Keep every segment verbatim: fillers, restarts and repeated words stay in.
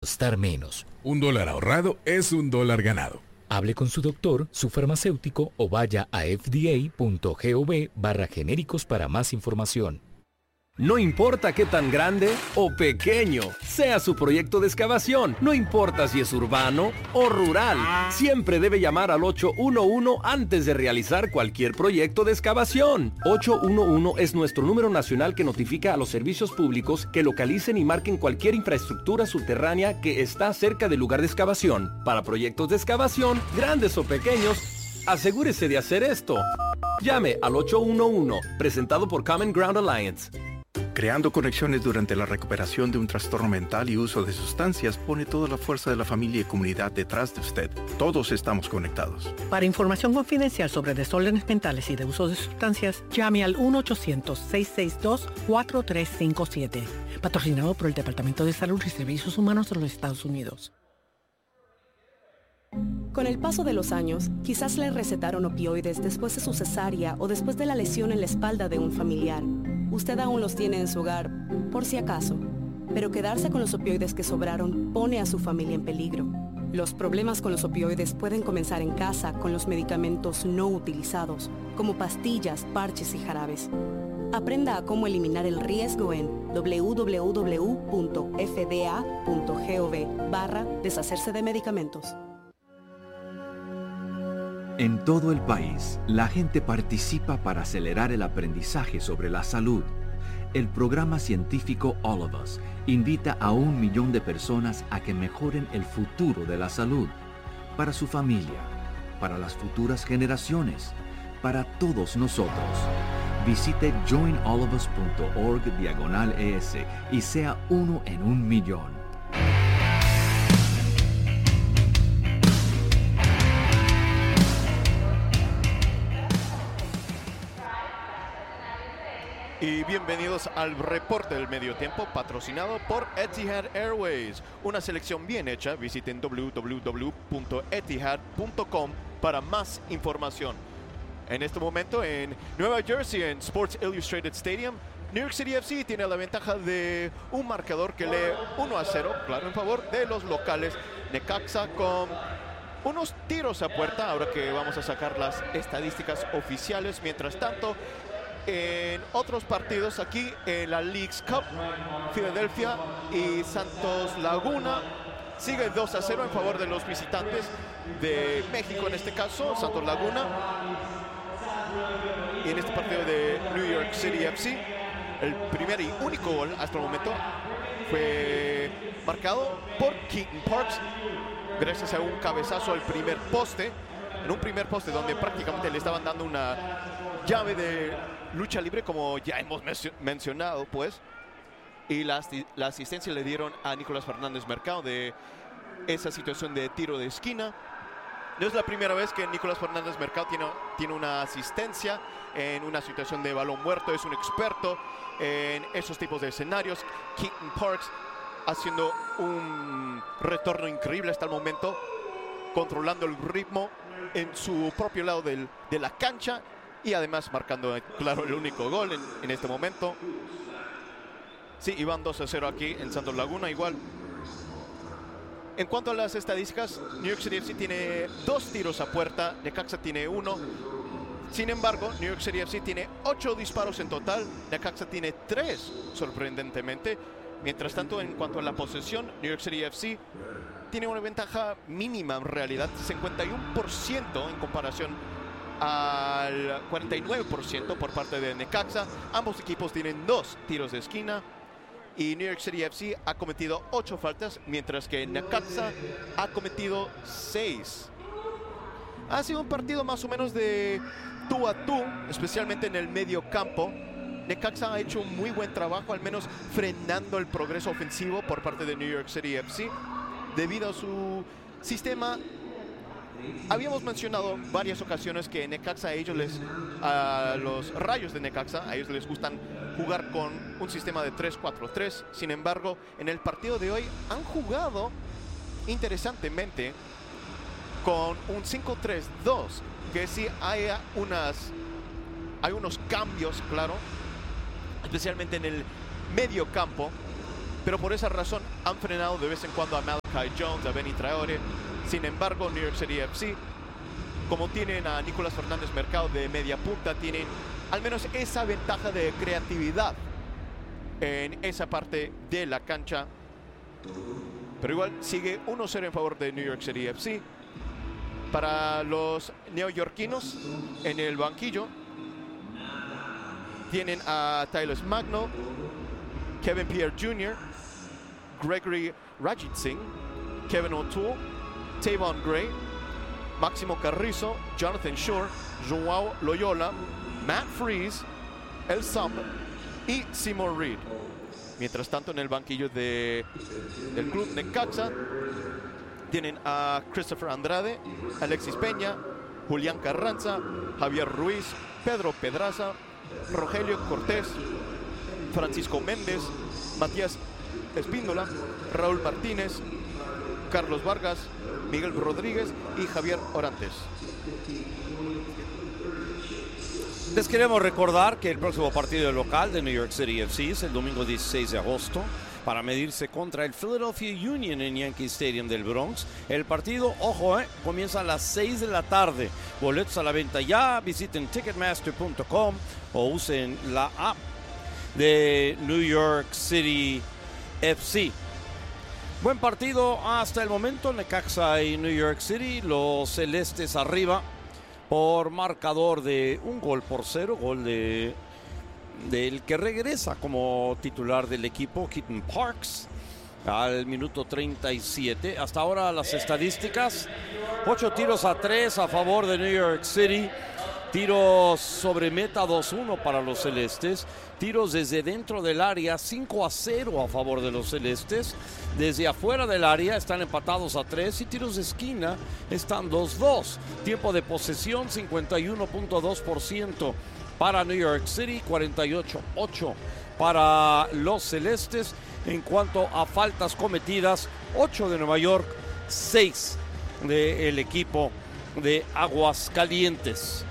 gastar menos. Un dólar ahorrado es un dólar ganado. Hable con su doctor, su farmacéutico o vaya a f d a punto gov barra genéricos para más información. No importa qué tan grande o pequeño sea su proyecto de excavación, no importa si es urbano o rural, siempre debe llamar al ocho uno uno antes de realizar cualquier proyecto de excavación. ocho uno uno es nuestro número nacional que notifica a los servicios públicos que localicen y marquen cualquier infraestructura subterránea que está cerca del lugar de excavación. Para proyectos de excavación, grandes o pequeños, asegúrese de hacer esto. Llame al ocho uno uno, presentado por Common Ground Alliance. Creando conexiones durante la recuperación de un trastorno mental y uso de sustancias pone toda la fuerza de la familia y comunidad detrás de usted. Todos estamos conectados. Para información confidencial sobre desórdenes mentales y de uso de sustancias, llame al uno ochocientos, seiscientos sesenta y dos, cuatro tres cinco siete. Patrocinado por el Departamento de Salud y Servicios Humanos de los Estados Unidos. Con el paso de los años, quizás le recetaron opioides después de su cesárea o después de la lesión en la espalda de un familiar. Usted aún los tiene en su hogar, por si acaso. Pero quedarse con los opioides que sobraron pone a su familia en peligro. Los problemas con los opioides pueden comenzar en casa con los medicamentos no utilizados, como pastillas, parches y jarabes. Aprenda a cómo eliminar el riesgo en w w w punto f d a punto gov barra deshacerse de medicamentos. En todo el país, la gente participa para acelerar el aprendizaje sobre la salud. El programa científico All of Us invita a un millón de personas a que mejoren el futuro de la salud, para su familia, para las futuras generaciones, para todos nosotros. Visite join all of us punto org diagonal es y sea uno en un millón. Y bienvenidos al reporte del medio tiempo, patrocinado por Etihad Airways. Una selección bien hecha. Visiten w w w punto etihad punto com para más información. En este momento en Nueva Jersey, en Sports Illustrated Stadium, New York City F C tiene la ventaja de un marcador que lee uno a cero, claro, en favor de los locales. Necaxa con unos tiros a puerta, ahora que vamos a sacar las estadísticas oficiales. Mientras tanto, en otros partidos aquí en la Leagues Cup, Filadelfia y Santos Laguna sigue dos a cero en favor de los visitantes de México, en este caso Santos Laguna. Y en este partido de New York City F C, el primer y único gol hasta el momento fue marcado por Keaton Parks gracias a un cabezazo al primer poste, en un primer poste donde prácticamente le estaban dando una llave de lucha libre, como ya hemos mencionado, pues. Y la, la asistencia le dieron a Nicolás Fernández Mercado de esa situación de tiro de esquina. No es la primera vez que Nicolás Fernández Mercado tiene, tiene una asistencia en una situación de balón muerto. Es un experto en esos tipos de escenarios. Keaton Parks haciendo un retorno increíble hasta el momento, controlando el ritmo en su propio lado del, de la cancha. Y además marcando, claro, el único gol en, en este momento. Sí, iban dos a cero aquí en Santos Laguna, igual. En cuanto a las estadísticas, New York City F C tiene dos tiros a puerta, Necaxa tiene uno. Sin embargo, New York City F C tiene ocho disparos en total, Necaxa tiene tres, sorprendentemente. Mientras tanto, en cuanto a la posesión, New York City F C tiene una ventaja mínima en realidad, cincuenta y uno por ciento en comparación al cuarenta y nueve por ciento por parte de Necaxa. Ambos equipos tienen dos tiros de esquina y New York City F C ha cometido ocho faltas, mientras que Necaxa ha cometido seis. Ha sido un partido más o menos de tú a tú, especialmente en el medio campo. Necaxa ha hecho un muy buen trabajo, al menos frenando el progreso ofensivo por parte de New York City F C, debido a su sistema. Habíamos mencionado varias ocasiones que Necaxa, a ellos les, a los Rayos de Necaxa, a ellos les gustan jugar con un sistema de tres cuatro tres. Sin embargo, en el partido de hoy han jugado interesantemente con un cinco tres dos, que sí hay unas hay unos cambios, claro, especialmente en el medio campo. Pero por esa razón han frenado de vez en cuando a Malachi Jones, a Benny Traore. Sin embargo, New York City F C, como tienen a Nicolás Fernández Mercado de media punta, tienen al menos esa ventaja de creatividad en esa parte de la cancha. Pero igual sigue uno cero en favor de New York City F C. Para los neoyorquinos, en el banquillo tienen a Tyler Magno, Kevin Pierre junior, Gregory Rajitsingh, Kevin O'Toole, Tavon Gray, Máximo Carrizo, Jonathan Shore, Joao Loyola, Matt Freese, El Sump y Seymour Reed. Mientras tanto, en el banquillo de, del club Necaxa tienen a Christopher Andrade, Alexis Peña, Julián Carranza, Javier Ruiz, Pedro Pedraza, Rogelio Cortés, Francisco Méndez, Matías Espíndola, Raúl Martínez, Carlos Vargas, Miguel Rodríguez y Javier Orantes. Les queremos recordar que el próximo partido local de New York City F C es el domingo dieciséis de agosto para medirse contra el Philadelphia Union en Yankee Stadium del Bronx. El partido, ojo, eh, comienza a las seis de la tarde. Boletos a la venta ya. Visiten ticketmaster punto com o usen la app de New York City F C. Buen partido hasta el momento, Necaxa y New York City, los celestes arriba por marcador de un gol por cero, gol de del que regresa como titular del equipo, Keaton Parks, al minuto treinta y siete. Hasta ahora las estadísticas, ocho tiros a tres a favor de New York City, tiros sobre meta dos uno para los celestes, tiros desde dentro del área cinco a cero a favor de los celestes, desde afuera del área están empatados a tres y tiros de esquina están dos dos. Tiempo de posesión cincuenta y uno punto dos por ciento para New York City, cuarenta y ocho punto ocho por ciento para los celestes. En cuanto a faltas cometidas, ocho de Nueva York, seis del equipo de Aguascalientes.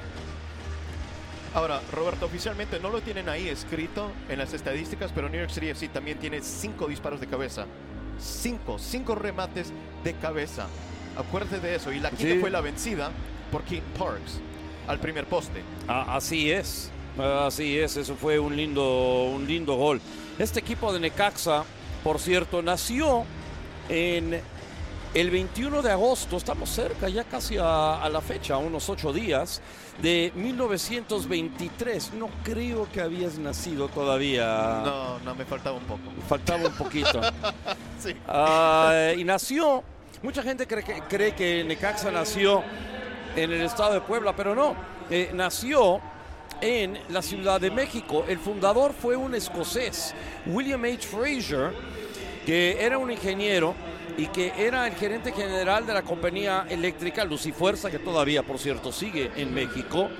Ahora, Roberto, oficialmente no lo tienen ahí escrito en las estadísticas, pero New York City F C también tiene cinco disparos de cabeza. Cinco, cinco remates de cabeza. Acuérdate de eso. Y la quinta sí. fue la vencida por Keaton Parks al primer poste. Ah, así es, así es. Eso fue un lindo, un lindo gol. Este equipo de Necaxa, por cierto, nació en el veintiuno de agosto. Estamos cerca, ya casi a, a la fecha, unos ocho días, de mil novecientos veintitrés. No creo que habías nacido todavía. No, no, me faltaba un poco. Faltaba un poquito. Sí. Uh, y nació, mucha gente cree que, cree que Necaxa nació en el estado de Puebla, pero no. Eh, nació en la Ciudad de México. El fundador fue un escocés, William H. Fraser, que era un ingeniero y que era el gerente general de la compañía eléctrica Luz y Fuerza, que todavía, por cierto, sigue en México.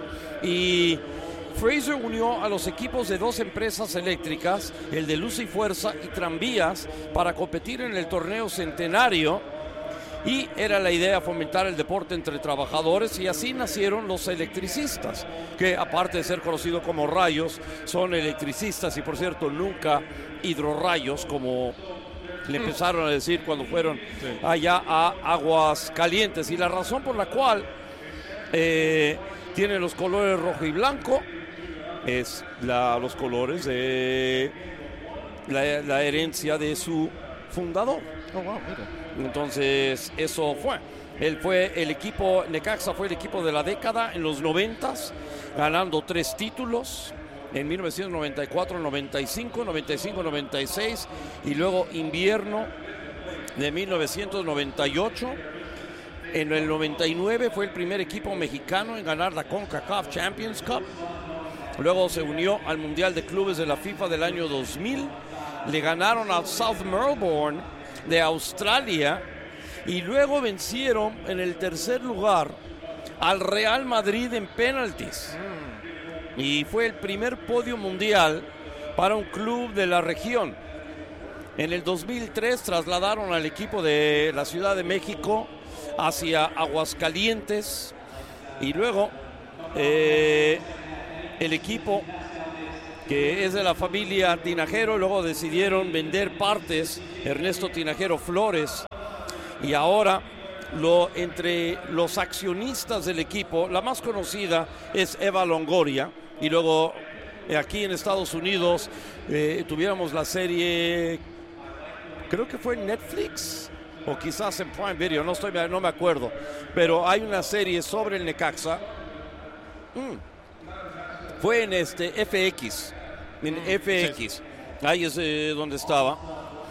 Y Fraser unió a los equipos de dos empresas eléctricas, el de Luz y Fuerza y Tranvías, para competir en el torneo centenario. Y era la idea fomentar el deporte entre trabajadores, y así nacieron los electricistas, que aparte de ser conocidos como rayos, son electricistas y, por cierto, nunca hidrorrayos, como le empezaron a decir cuando fueron sí. allá a Aguascalientes. Y la razón por la cual eh, tienen los colores rojo y blanco es la, los colores de la, la herencia de su fundador. Oh, wow, mira. Entonces, eso fue. Él fue el equipo, Necaxa fue el equipo de la década en los noventas, ganando tres títulos. En mil novecientos noventa y cuatro, noventa y cinco, noventa y cinco, noventa y seis y luego invierno de mil novecientos noventa y ocho. En el noventa y nueve fue el primer equipo mexicano en ganar la CONCACAF Champions Cup. Luego se unió al Mundial de Clubes de la FIFA del año dos mil. Le ganaron al South Melbourne de Australia y luego vencieron en el tercer lugar al Real Madrid en penaltis. Y fue el primer podio mundial para un club de la región. En el dos mil tres trasladaron al equipo de la Ciudad de México hacia Aguascalientes. Y luego eh, el equipo que es de la familia Tinajero. Luego decidieron vender partes, Ernesto Tinajero Flores, y ahora lo, entre los accionistas del equipo, la más conocida es Eva Longoria, y luego eh, aquí en Estados Unidos eh, tuviéramos la serie, creo que fue en Netflix o quizás en Prime Video, no, estoy, no me acuerdo, pero hay una serie sobre el Necaxa. Mm. Fue en este F X, en mm, F X, sí. Ahí es eh, donde estaba.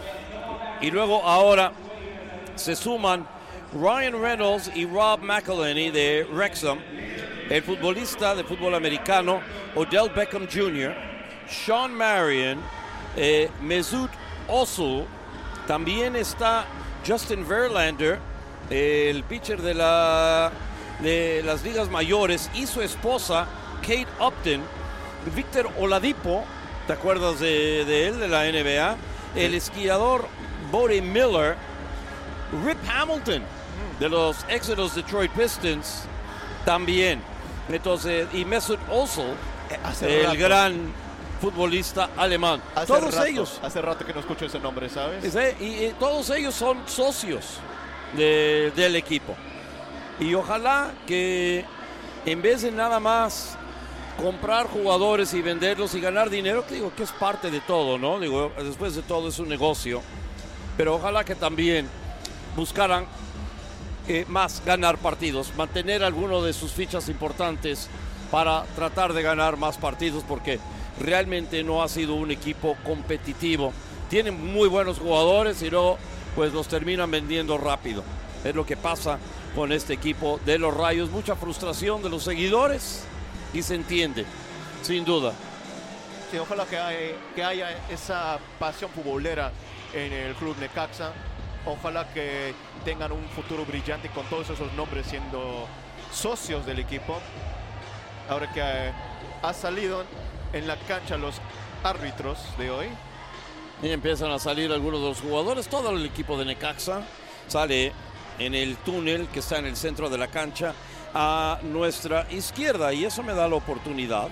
Y luego ahora se suman Ryan Reynolds y Rob McElhenney de Wrexham, el futbolista de fútbol americano Odell Beckham junior, Sean Marion, eh, Mesut Ozil, también está Justin Verlander, eh, el pitcher de, la, de las ligas mayores, y su esposa Kate Upton, Víctor Oladipo, ¿te acuerdas de, de él, de la N B A? El esquiador Bode Miller, Rip Hamilton, de los ex de los Detroit Pistons, también. Entonces, y Mesut Ozil, hace el rato. gran futbolista alemán. Hace todos rato, ellos. Hace rato que no escucho ese nombre, ¿sabes? ¿Sí? Y, y todos ellos son socios de, del equipo. Y ojalá que en vez de nada más comprar jugadores y venderlos y ganar dinero, que digo que es parte de todo, ¿no? Digo, después de todo es un negocio. Pero ojalá que también buscaran eh, más ganar partidos, mantener alguno de sus fichas importantes para tratar de ganar más partidos, porque realmente no ha sido un equipo competitivo. Tienen muy buenos jugadores y luego pues los terminan vendiendo rápido. Es lo que pasa con este equipo de los Rayos. Mucha frustración de los seguidores y se entiende, sin duda. Sí, ojalá que, hay, que haya esa pasión futbolera en el club Necaxa. Ojalá que tengan un futuro brillante con todos esos nombres siendo socios del equipo. Ahora que eh, ha salido en la cancha los árbitros de hoy. Y empiezan a salir algunos de los jugadores. Todo el equipo de Necaxa sale en el túnel que está en el centro de la cancha a nuestra izquierda. Y eso me da la oportunidad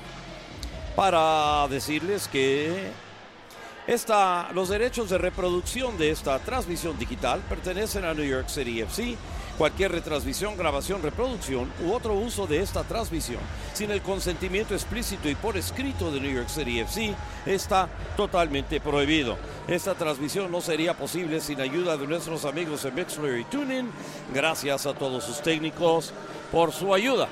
para decirles que esta, los derechos de reproducción de esta transmisión digital pertenecen a New York City F C. Cualquier retransmisión, grabación, reproducción u otro uso de esta transmisión sin el consentimiento explícito y por escrito de New York City F C está totalmente prohibido. Esta transmisión no sería posible sin ayuda de nuestros amigos en Mixler y TuneIn. Gracias a todos sus técnicos por su ayuda.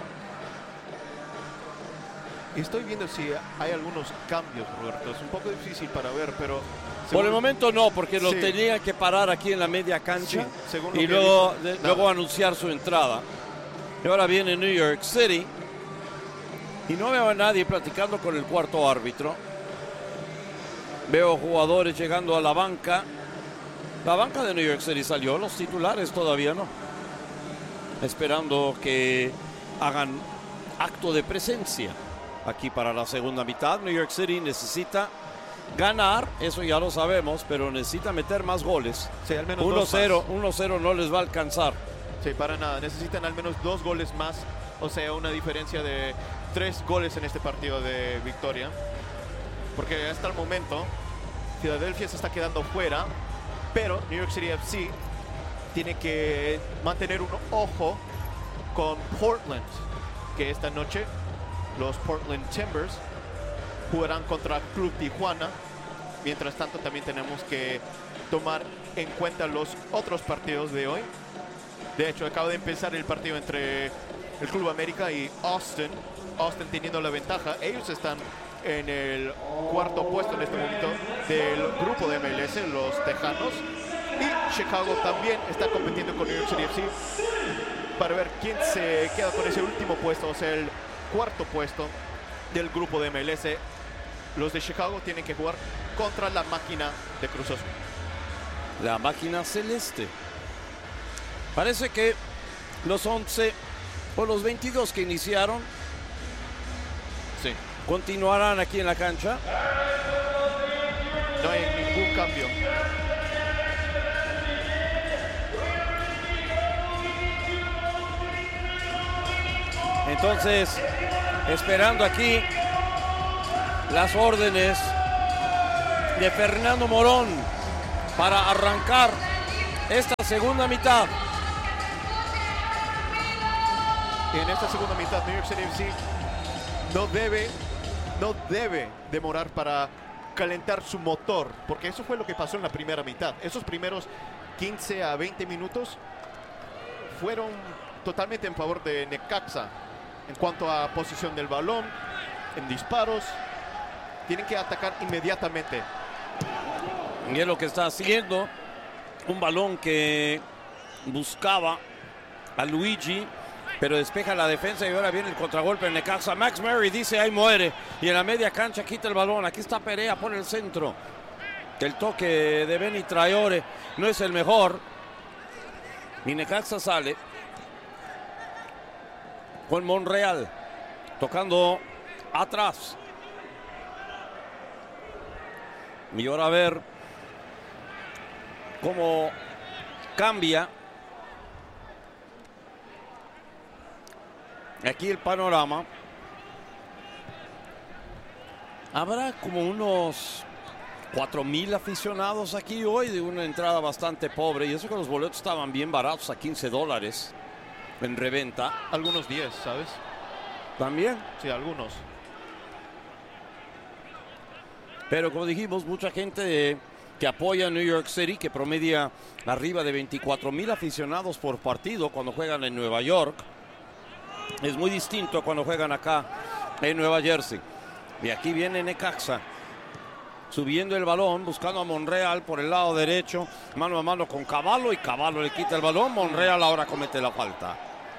Estoy viendo si hay algunos cambios, Roberto. Es un poco difícil para ver, pero... Por el momento no, porque lo sí. tenían que parar aquí en la media cancha sí, y luego, de, luego anunciar su entrada. Y ahora viene New York City y no veo a nadie platicando con el cuarto árbitro. Veo jugadores llegando a la banca. La banca de New York City salió, los titulares todavía no. Esperando que hagan acto de presencia aquí para la segunda mitad. New York City necesita ganar, eso ya lo sabemos, pero necesita meter más goles. Sí, al menos uno cero, uno cero no les va a alcanzar. Sí, para nada. Necesitan al menos dos goles más, o sea, una diferencia de tres goles en este partido de victoria. Porque hasta el momento, Filadelfia se está quedando fuera, pero New York City F C tiene que mantener un ojo con Portland, que esta noche los Portland Timbers jugarán contra Club Tijuana. Mientras tanto, también tenemos que tomar en cuenta los otros partidos de hoy. De hecho, acaba de empezar el partido entre el Club América y Austin. Austin teniendo la ventaja. Ellos están en el cuarto puesto en este momento del grupo de M L S, los Tejanos. Y Chicago también está compitiendo con New York City F C para ver quién se queda con ese último puesto, o sea, el cuarto puesto del grupo de M L S. Los de Chicago tienen que jugar contra la máquina de Cruz Azul. La máquina celeste. Parece que los once o los veintidós que iniciaron sí. continuarán aquí en la cancha. No hay ningún cambio. Entonces, esperando aquí las órdenes de Fernando Morón para arrancar esta segunda mitad. Y en esta segunda mitad, New York City F C no debe, no debe demorar para calentar su motor, porque eso fue lo que pasó en la primera mitad. Esos primeros quince a veinte minutos fueron totalmente en favor de Necaxa en cuanto a posición del balón, en disparos. Tienen que atacar inmediatamente. Y es lo que está haciendo. Un balón que buscaba a Luigi, pero despeja la defensa y ahora viene el contragolpe en Necaxa. Max Murray dice ahí muere, y en la media cancha quita el balón. Aquí está Perea por el centro. El toque de Benny Traore no es el mejor, y Necaxa sale con Monreal tocando atrás. Y ahora a ver cómo cambia aquí el panorama. Habrá como unos cuatro mil aficionados aquí hoy, de una entrada bastante pobre, y eso que los boletos estaban bien baratos, a quince dólares en reventa. Algunos diez, ¿sabes? También. Sí, algunos. Pero como dijimos, mucha gente que apoya a New York City, que promedia arriba de veinticuatro mil aficionados por partido cuando juegan en Nueva York. Es muy distinto a cuando juegan acá en Nueva Jersey. Y aquí viene Necaxa subiendo el balón, buscando a Monreal por el lado derecho, mano a mano con Cavallo, y Cavallo le quita el balón. Monreal ahora comete la falta.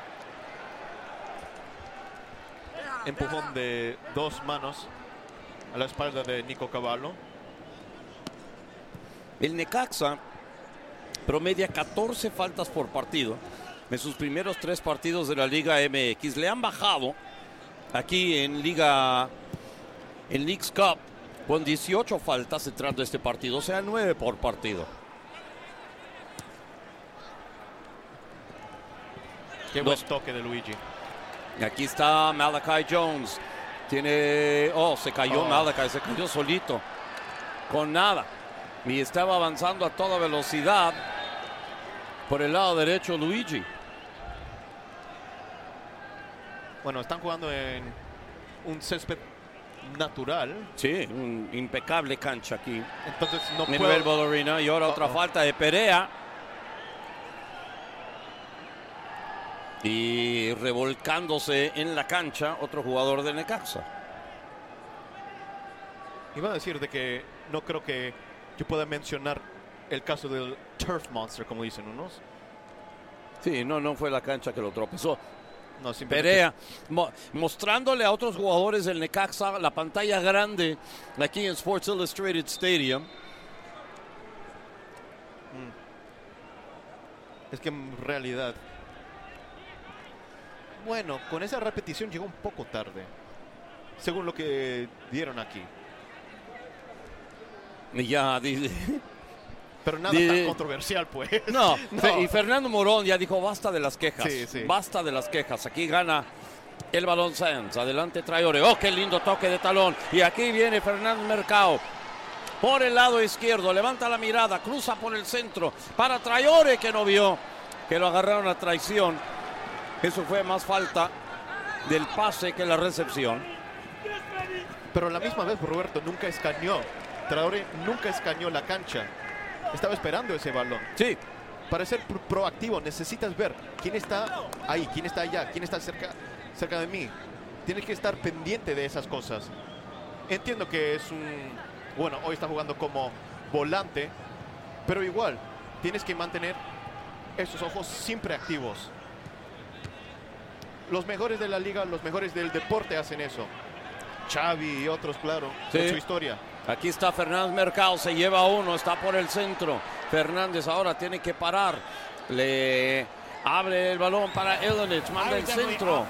Empujón de dos manos a la espalda de Nico Cavallo. El Necaxa promedia catorce faltas por partido en sus primeros tres partidos de la Liga M X. Le han bajado aquí en Liga, en Leagues Cup, con dieciocho faltas entrando este partido, o sea, nueve por partido. Qué buen toque de Luigi. Aquí está Malachi Jones. Tiene... Oh, se cayó oh. Malachi, se cayó solito. Con nada. Y estaba avanzando a toda velocidad por el lado derecho Luigi. Bueno, están jugando en un césped natural. Sí, un impecable cancha aquí. Entonces no en puedo... Velvet Arena. Y ahora oh, otra oh. falta de Perea. Y revolcándose en la cancha otro jugador de Necaxa. Iba a decir de que no creo que yo pueda mencionar el caso del Turf Monster, como dicen unos. Sí, no, no fue la cancha que lo tropezó. No, simplemente... Perea mo mostrándole a otros jugadores del Necaxa la pantalla grande aquí en Sports Illustrated Stadium. Mm. Es que en realidad, bueno, con esa repetición llegó un poco tarde, según lo que dieron aquí. Y ya dice... Pero nada de... tan controversial, pues. No, no, y Fernando Morón ya dijo basta de las quejas. Sí, sí. Basta de las quejas. Aquí gana el balón Sanz. Adelante Traore. Oh, qué lindo toque de talón. Y aquí viene Fernando Mercado por el lado izquierdo. Levanta la mirada, cruza por el centro para Traore, que no vio que lo agarraron a traición. Eso fue más falta del pase que la recepción. Pero a la misma vez Roberto nunca escaneó. Traore nunca escaneó la cancha. Estaba esperando ese balón. Sí. Para ser pro proactivo necesitas ver quién está ahí, quién está allá, quién está cerca, cerca de mí. Tienes que estar pendiente de esas cosas. Entiendo que es un... Bueno, hoy está jugando como volante, pero igual tienes que mantener esos ojos siempre activos. Los mejores de la liga, los mejores del deporte hacen eso. Xavi y otros, claro, sí. Con su historia. Aquí está Fernández Mercado, se lleva uno, está por el centro. Fernández ahora tiene que parar. Le abre el balón para Elenich, manda el centro.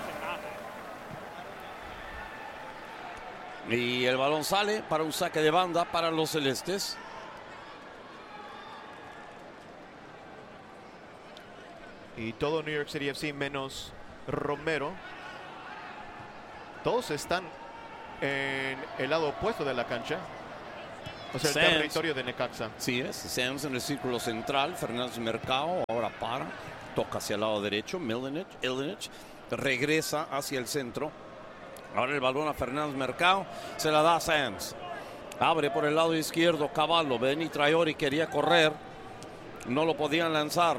Y el balón sale para un saque de banda para los celestes. Y todo New York City F C menos Romero. Todos están en el lado opuesto de la cancha. O sea, el Sands. territorio de Necaxa. Sí es, Sands en el círculo central, Fernández Mercado ahora para, toca hacia el lado derecho, Milanic, Ilinic, regresa hacia el centro. Ahora el balón a Fernández Mercado, se la da a Sands. Abre por el lado izquierdo Cavallo, Benny Traori quería correr, no lo podían lanzar.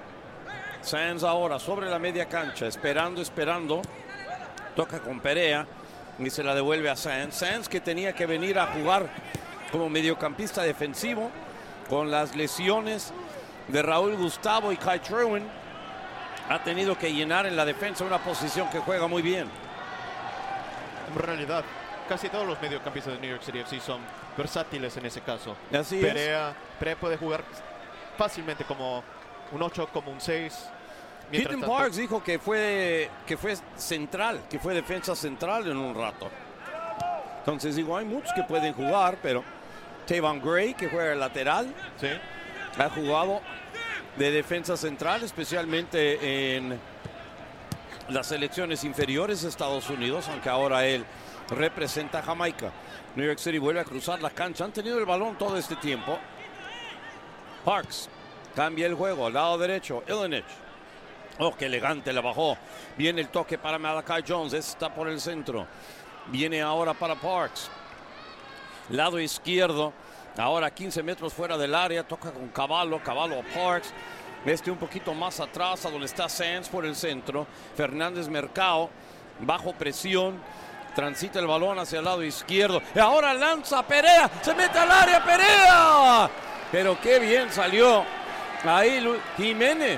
Sands ahora sobre la media cancha, esperando, esperando. Toca con Perea y se la devuelve a Sands. Sands que tenía que venir a jugar como mediocampista defensivo con las lesiones de Raúl Gustavo y Kai Trewin. Ha tenido que llenar en la defensa una posición que juega muy bien. En realidad, casi todos los mediocampistas de New York City F C son versátiles en ese caso. Así Perea, Perea puede jugar fácilmente como un ocho, como un seis. Keaton Parks dijo que fue, que fue central, que fue defensa central en un rato. Entonces digo, hay muchos que pueden jugar, pero Tavon Gray, que juega lateral, sí, ha jugado de defensa central, especialmente en las selecciones inferiores de Estados Unidos, aunque ahora él representa a Jamaica. New York City vuelve a cruzar la cancha. Han tenido el balón todo este tiempo. Parks cambia el juego al lado derecho. Ilinic. Oh, qué elegante la bajó. Viene el toque para Malachi Jones. Está por el centro. Viene ahora para Parks. Lado izquierdo. Ahora quince metros fuera del área. Toca con Cavallo. Cavallo a Parks. Este un poquito más atrás a donde está Sands por el centro. Fernández Mercado. Bajo presión. Transita el balón hacia el lado izquierdo. Y ahora lanza Perea. Se mete al área Perea. Pero qué bien salió ahí Lu Jiménez.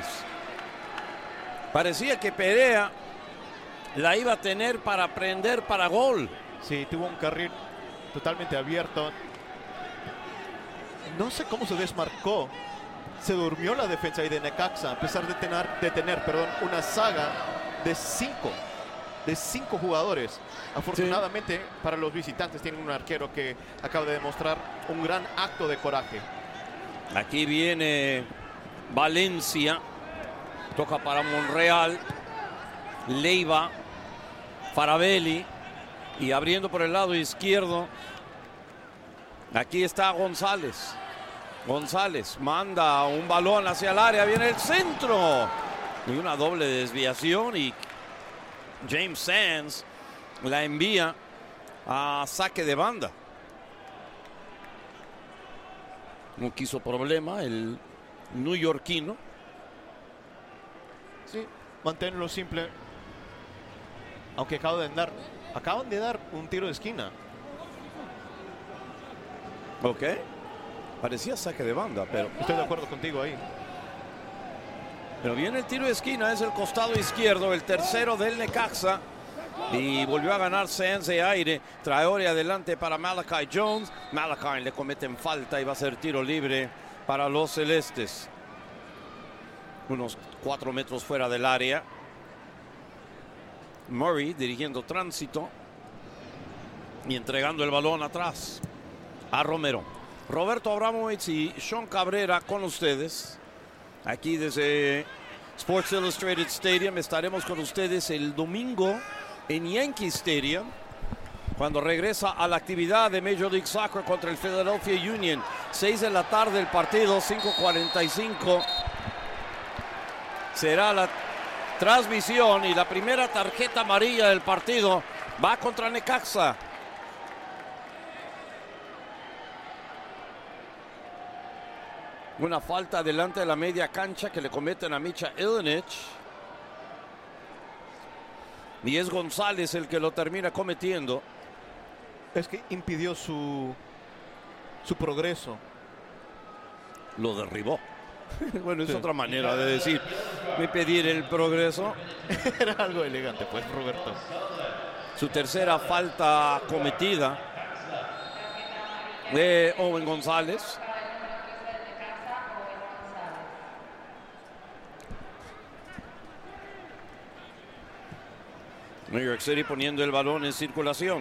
Parecía que Perea la iba a tener para prender para gol. Sí, tuvo un carril totalmente abierto. No sé cómo se desmarcó. Se durmió la defensa ahí de Necaxa, a pesar de tener, de tener perdón, una saga de cinco, de cinco jugadores. Afortunadamente, sí, para los visitantes tienen un arquero que acaba de demostrar un gran acto de coraje. Aquí viene Valencia. Toca para Monreal, Leiva, Farabelli y abriendo por el lado izquierdo. Aquí está González. González manda un balón hacia el área, viene el centro. Y una doble desviación y James Sands la envía a saque de banda. No quiso problema el neoyorquino. Sí, manténlo simple. Aunque acaban de dar, acaban de dar un tiro de esquina. Ok. Parecía saque de banda, pero... Estoy de acuerdo contigo ahí. Pero viene el tiro de esquina, es el costado izquierdo, el tercero del Necaxa. Y volvió a ganar Sands de aire. Traore adelante para Malachi Jones. Malachi le cometen falta y va a ser tiro libre para los celestes. Unos cuatro metros fuera del área. Murray dirigiendo tránsito y entregando el balón atrás a Romero. Roberto Abramovich y Sean Cabrera con ustedes. Aquí desde Sports Illustrated Stadium. Estaremos con ustedes el domingo en Yankee Stadium, cuando regresa a la actividad de Major League Soccer contra el Philadelphia Union. seis de la tarde el partido, cinco cuarenta y cinco. Será la transmisión y la primera tarjeta amarilla del partido va contra Necaxa. Una falta delante de la media cancha que le cometen a Micha Ilinic. Y es González el que lo termina cometiendo. Es que impidió su, su progreso. Lo derribó. Bueno, es Sí. otra manera de decir, impedir el progreso. Era algo elegante, pues, Roberto. Su tercera falta cometida de Owen González. New York City poniendo el balón en circulación.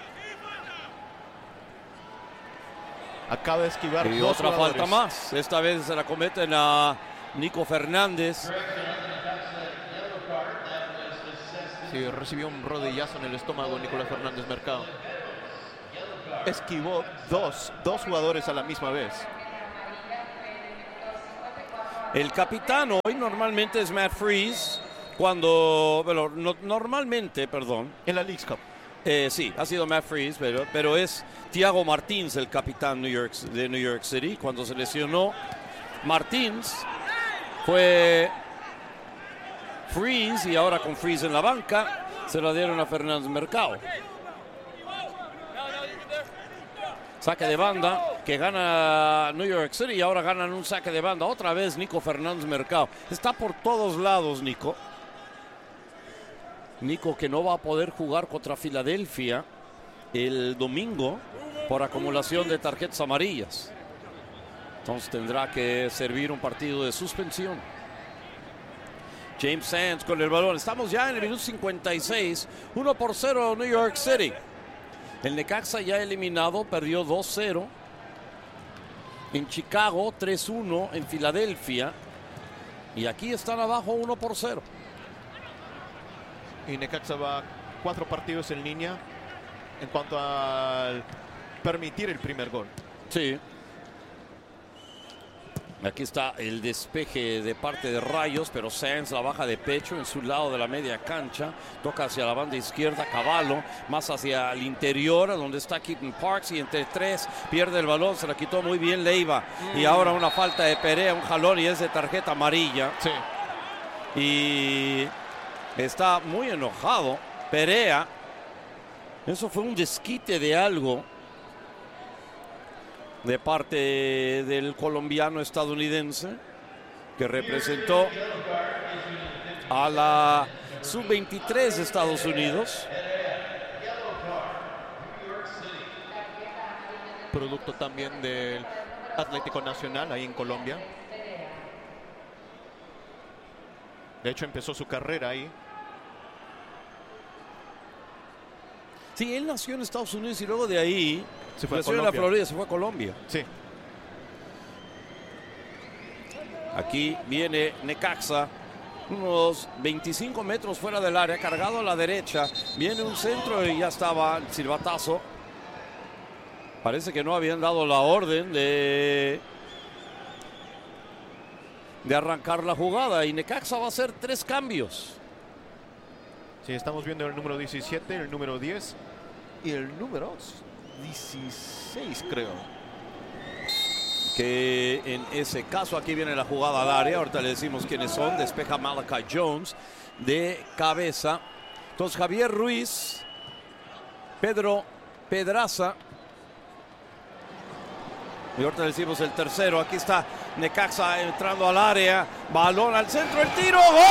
Acaba de esquivar Y dos otra jugadores. falta más. Esta vez se la cometen a Nico Fernández. Sí, recibió un rodillazo en el estómago Nicolás Fernández Mercado. esquivó dos, dos jugadores a la misma vez. El capitán hoy normalmente es Matt Freese, cuando, bueno, no, normalmente, perdón. En la Leagues Cup. Eh, sí, ha sido Matt Freese, pero, pero es Thiago Martins el capitán New York, de New York City. Cuando se lesionó Martins, fue Freese, y ahora con Freese en la banca, se la dieron a Fernández Mercado. Saque de banda que gana New York City y ahora ganan un saque de banda. Otra vez Nico Fernández Mercado. Está por todos lados Nico. Nico que no va a poder jugar contra Filadelfia el domingo por acumulación de tarjetas amarillas. Entonces tendrá que servir un partido de suspensión. James Sands con el balón. Estamos ya en el minuto cincuenta y seis. uno por cero New York City. El Necaxa ya eliminado, perdió dos cero. En Chicago, tres uno en Filadelfia. Y aquí están abajo uno por cero. Y Necaxa va cuatro partidos en línea en cuanto a permitir el primer gol. Sí. Aquí está el despeje de parte de Rayos, pero Sands la baja de pecho en su lado de la media cancha. Toca hacia la banda izquierda, Cavallo, más hacia el interior, donde está Keaton Parks, y entre tres pierde el balón, se la quitó muy bien Leiva. Mm. Y ahora una falta de Perea, un jalón, y es de tarjeta amarilla. Sí. Y está muy enojado Perea. Eso fue un desquite de algo de parte del colombiano estadounidense que representó a la sub veintitrés de Estados Unidos. Producto también del Atlético Nacional ahí en Colombia. De hecho empezó su carrera ahí. Sí, él nació en Estados Unidos y luego de ahí se fue nació a en la Florida, se fue a Colombia. Sí. Aquí viene Necaxa, unos veinticinco metros fuera del área, cargado a la derecha. Viene un centro y ya estaba el silbatazo. Parece que no habían dado la orden de, de arrancar la jugada. Y Necaxa va a hacer tres cambios. Sí, estamos viendo el número diecisiete, el número diez y el número dieciséis, creo. Que en ese caso aquí viene la jugada al área. Ahorita le decimos quiénes son. Despeja Malachi Jones de cabeza. Entonces Javier Ruiz, Pedro Pedraza. Y ahorita le decimos el tercero. Aquí está Necaxa entrando al área. Balón al centro, el tiro. ¡Gol!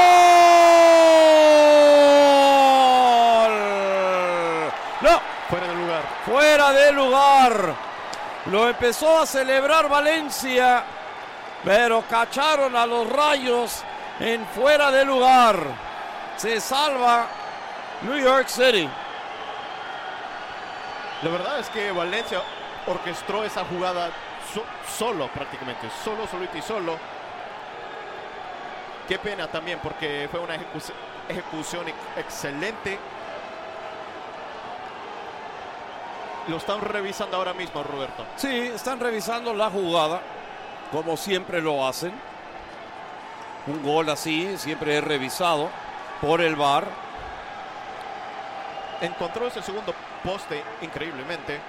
No. Fuera de lugar. Fuera de lugar. Lo empezó a celebrar Valencia, pero cacharon a los Rayos en fuera de lugar. Se salva New York City. La verdad es que Valencia orquestó esa jugada so solo prácticamente, solo, solito y solo. Qué pena también porque fue una ejecu ejecución excelente. Lo están revisando ahora mismo, Roberto. Sí, están revisando la jugada, como siempre lo hacen. Un gol así siempre es revisado por el V A R. Encontró ese segundo poste increíblemente.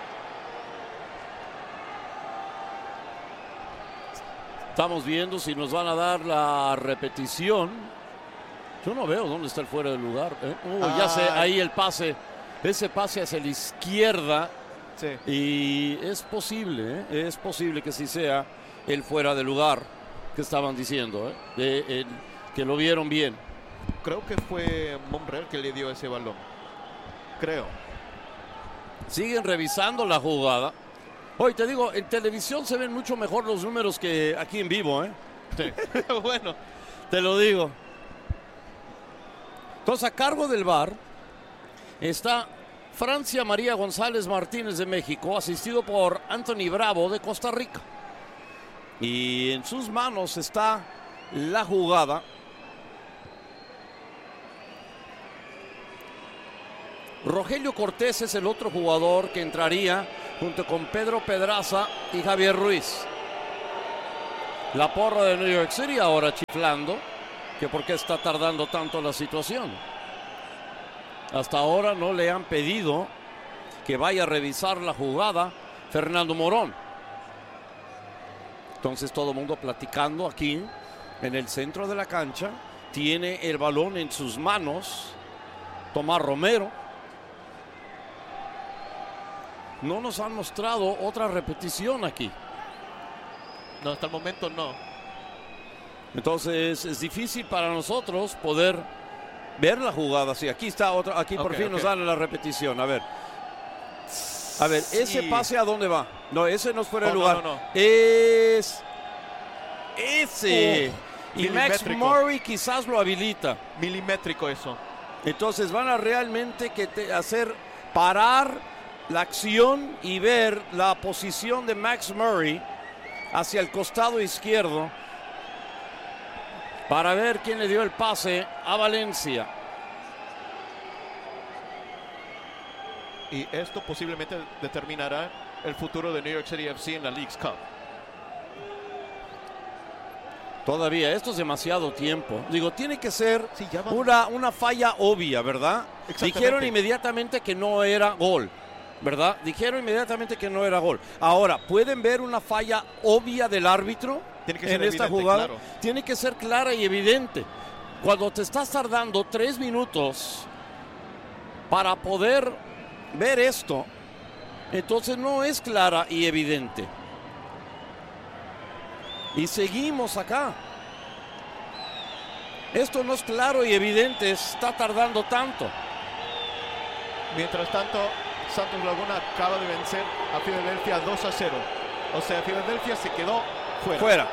Estamos viendo si nos van a dar la repetición. Yo no veo dónde está el fuera de lugar. ¿eh? Uh, ah. Ya sé, ahí el pase. Ese pase hacia la izquierda. Sí. Y es posible, ¿eh? es posible que sí sea el fuera de lugar que estaban diciendo, ¿eh? de, el, que lo vieron bien. Creo que fue Monreal que le dio ese balón. Creo. Siguen revisando la jugada. Hoy te digo, en televisión se ven mucho mejor los números que aquí en vivo, ¿eh? Sí. Bueno, te lo digo. Entonces, a cargo del V A R está Francia María González Martínez de México, asistido por Anthony Bravo de Costa Rica. Y en sus manos está la jugada. Rogelio Cortés es el otro jugador que entraría junto con Pedro Pedraza y Javier Ruiz. La porra de New York City ahora chiflando que por qué está tardando tanto la situación. Hasta ahora no le han pedido que vaya a revisar la jugada Fernando Morón. Entonces todo el mundo platicando aquí en el centro de la cancha. Tiene el balón en sus manos Tomás Romero. No nos han mostrado otra repetición aquí. No, hasta el momento no. Entonces es difícil para nosotros poder ver la jugada. Sí, aquí está otra, aquí por okay, fin okay. nos dan la repetición. A ver. A ver, sí. ¿Ese pase a dónde va? No, ese no es fuera de oh, lugar. No, no, no. Es ese. Uh, y Max Murray quizás lo habilita. Milimétrico eso. Entonces van a realmente que te hacer parar la acción y ver la posición de Max Murray hacia el costado izquierdo para ver quién le dio el pase a Valencia. Y esto posiblemente determinará el futuro de New York City F C en la Leagues Cup. Todavía, esto es demasiado tiempo. Digo, tiene que ser sí, una, una falla obvia, ¿verdad? Dijeron inmediatamente que no era gol, ¿verdad? Dijeron inmediatamente que no era gol. Ahora, ¿pueden ver una falla obvia del árbitro tiene que ser en esta evidente, jugada? Claro. Tiene que ser clara y evidente. Cuando te estás tardando tres minutos para poder ver esto, entonces no es clara y evidente. Y seguimos acá. Esto no es claro y evidente, está tardando tanto. Mientras tanto, Santos Laguna acaba de vencer a Filadelfia dos a cero. O sea, Filadelfia se quedó fuera. Fuera.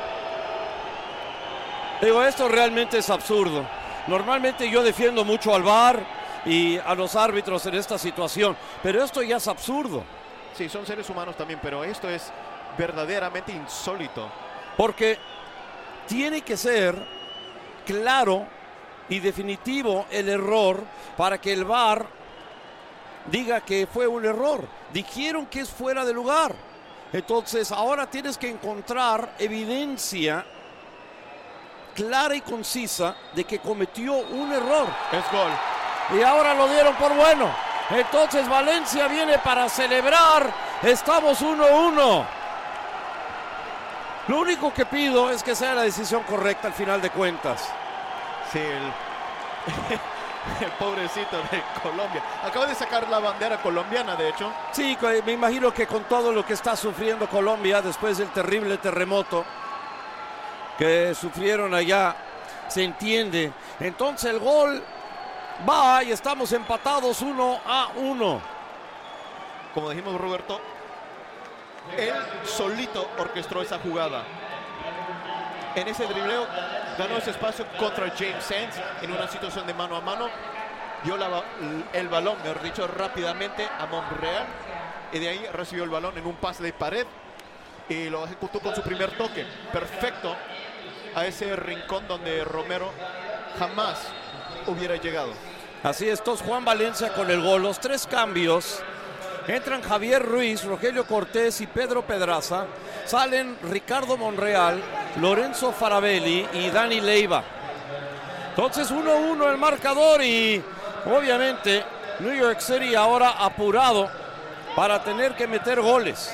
Digo, esto realmente es absurdo. Normalmente yo defiendo mucho al V A R y a los árbitros en esta situación, pero esto ya es absurdo. Sí, son seres humanos también, pero esto es verdaderamente insólito. Porque tiene que ser claro y definitivo el error para que el V A R diga que fue un error. Dijeron que es fuera de lugar. Entonces ahora tienes que encontrar evidencia clara y concisa de que cometió un error. Es gol. Y ahora lo dieron por bueno. Entonces Valencia viene para celebrar. Estamos uno uno. Lo único que pido es que sea la decisión correcta al final de cuentas. Sí, el, el pobrecito de Colombia. Acaba de sacar la bandera colombiana, de hecho. Sí, me imagino que con todo lo que está sufriendo Colombia después del terrible terremoto que sufrieron allá, se entiende. Entonces el gol va y estamos empatados uno a uno. Como dijimos, Roberto, él solito orquestó esa jugada. En ese dribleo ganó ese espacio contra James Sands en una situación de mano a mano. Dio la, el balón, mejor dicho, rápidamente a Monreal. Y de ahí recibió el balón en un pase de pared. Y lo ejecutó con su primer toque. Perfecto a ese rincón donde Romero jamás hubiera llegado. Así es, entonces Juan Valencia con el gol. Los tres cambios. Entran Javier Ruiz, Rogelio Cortés y Pedro Pedraza. Salen Ricardo Monreal, Lorenzo Farabelli y Dani Leiva. Entonces uno uno el marcador y obviamente New York City ahora apurado para tener que meter goles.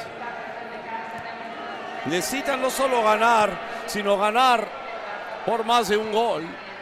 Necesitan no solo ganar, sino ganar por más de un gol.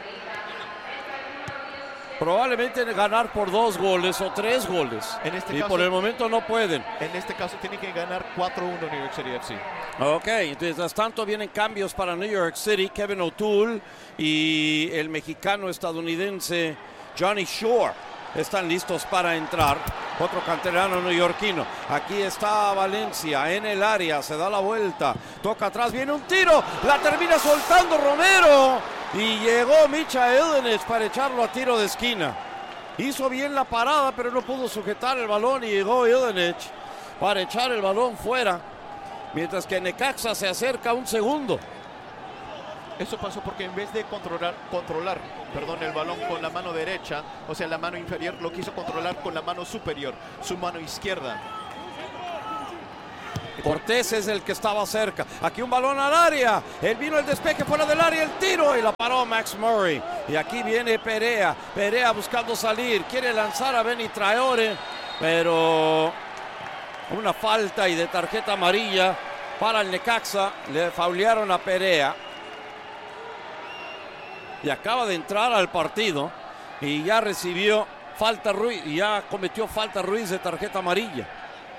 Probablemente ganar por dos goles o tres goles. En este y caso, por el momento no pueden. En este caso tiene que ganar cuatro uno New York City F C. Ok, entonces mientras tanto vienen cambios para New York City. Kevin O'Toole y el mexicano estadounidense Johnny Shore están listos para entrar. Otro canterano neoyorquino. Aquí está Valencia en el área. Se da la vuelta. Toca atrás. Viene un tiro. La termina soltando Romero. Y llegó Micha Eldenich para echarlo a tiro de esquina. Hizo bien la parada, pero no pudo sujetar el balón. Y llegó Eldenich para echar el balón fuera. Mientras que Necaxa se acerca un segundo. Eso pasó porque en vez de controlar, controlar perdón, el balón con la mano derecha, o sea, la mano inferior, lo quiso controlar con la mano superior, su mano izquierda. Cortés es el que estaba cerca. Aquí un balón al área. Él vino el despeje fuera del área, el tiro y la paró Max Murray. Y aquí viene Perea. Perea buscando salir. Quiere lanzar a Benny Traore, pero una falta y de tarjeta amarilla para el Necaxa. Le faulearon a Perea. Y acaba de entrar al partido y ya recibió falta Ruiz, y ya cometió falta Ruiz de tarjeta amarilla.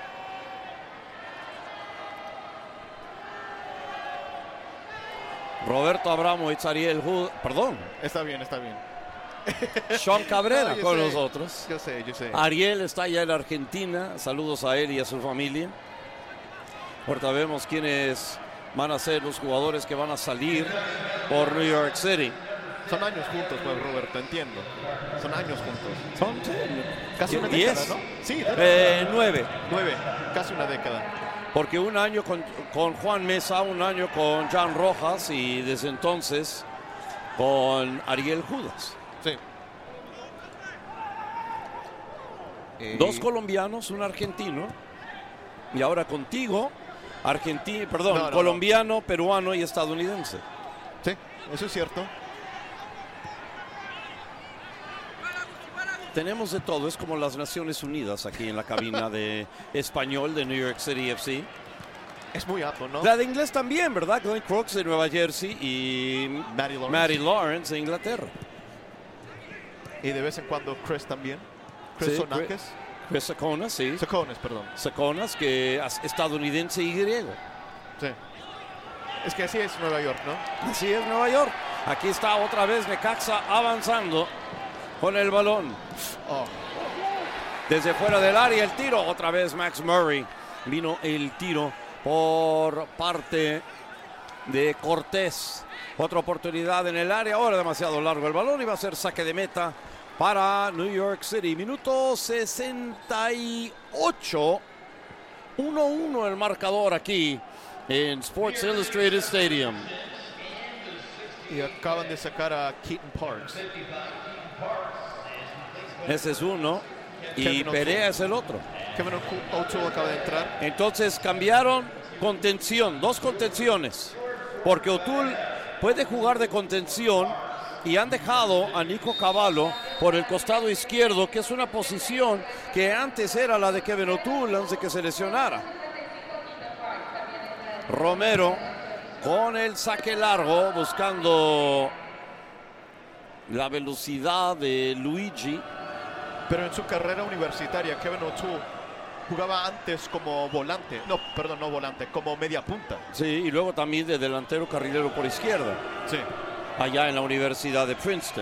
Roberto Abramovich, Ariel Hood, perdón. Está bien, está bien. Sean Cabrera no, con sé, nosotros. Yo sé, yo sé. Ariel está allá en Argentina. Saludos a él y a su familia. Ahorita vemos quiénes van a ser los jugadores que van a salir por New York City. Son años juntos, pues, Roberto, entiendo. Son años juntos. Son casi una diez. década, ¿no? Sí, eh, nueve. Nueve, casi una década. Porque un año con, con Juan Mesa, un año con Jan Rojas y desde entonces con Ariel Judas. Sí. Dos colombianos, un argentino. Y ahora contigo, argentino, perdón, no, no, colombiano, no. peruano y estadounidense. Sí, eso es cierto. Tenemos de todo, es como las Naciones Unidas aquí en la cabina de español de New York City F C. Es muy apto, ¿no? La de inglés también, ¿verdad? Glenn Crooks de Nueva Jersey y Matty Lawrence. Matty Lawrence de Inglaterra. Y de vez en cuando Chris también. Chris Sí, Sonakis. Chris Saconas, sí. Sacones, perdón. Saconas, que es estadounidense y griego. Sí. Es que así es Nueva York, ¿no? Así es Nueva York. Aquí está otra vez Necaxa avanzando con el balón. Oh. Desde fuera del área el tiro. Otra vez Max Murray. Vino el tiro por parte de Cortés. Otra oportunidad en el área. Ahora demasiado largo el balón y va a ser saque de meta para New York City. Minuto sesenta y ocho. uno uno el marcador aquí en Sports Illustrated Stadium. Y acaban de sacar a Keaton Parks. Ese es uno. Y Kevin Perea es el otro. Kevin O'Toole acaba de entrar. Entonces cambiaron contención, dos contenciones. Porque O'Toole puede jugar de contención y han dejado a Nico Cavallo por el costado izquierdo, que es una posición que antes era la de Kevin O'Toole antes de que se lesionara. Romero con el saque largo, buscando la velocidad de Luigi. Pero en su carrera universitaria, Kevin O'Toole jugaba antes como volante. No, perdón, no volante, como media punta. Sí, y luego también de delantero carrilero por izquierda. Sí. Allá en la Universidad de Princeton.